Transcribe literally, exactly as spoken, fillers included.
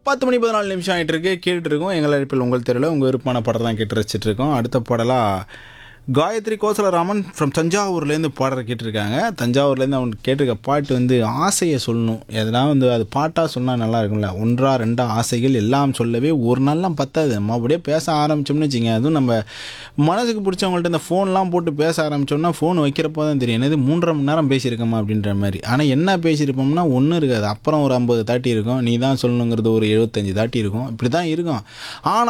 பத்து மணி பதினாலு நிமிஷம் ஆகிட்டு இருக்கு. கேட்டுட்டு இருக்கோம் எங்கள் அழைப்பில் உங்கள் தெருவில் உங்கள் விருப்பமான படம் தான் கேட்டு ரசிச்சிட்டு இருக்கோம். அடுத்த பாடலாக காயத்ரி கோசலராமன் ஃப்ரம் தஞ்சாவூர்லேருந்து பாடலை கேட்டிருக்காங்க. தஞ்சாவூர்லேருந்து அவன் கேட்டிருக்க பாட்டு வந்து ஆசையை சொல்லணும். எதனா வந்து அது பாட்டாக சொன்னால் நல்லா இருக்கும்ல. ஒன்றா ரெண்டா ஆசைகள் எல்லாம் சொல்லவே ஒரு நாள்லாம் பத்தாது. நம்ம அப்படியே பேச ஆரம்பித்தோம்னு வச்சுங்க, அதுவும் நம்ம மனசுக்கு பிடிச்சவங்கள்ட்ட இந்த ஃபோன்லாம் போட்டு பேச ஆரம்பித்தோம்னா ஃபோன் வைக்கிறப்போ தான் தெரியும் என்னது மூன்றரை மணி நேரம் பேசியிருக்கோமா அப்படின்ற மாதிரி. ஆனால் என்ன பேசியிருப்போம்னா ஒன்றும் இருக்காது. அப்புறம் ஒரு ஐம்பது தாட்டி இருக்கும், நீ தான் சொல்லணுங்கிறது ஒரு எழுபத்தஞ்சு தாட்டி இருக்கும், இப்படி தான் இருக்கும். ஆனால்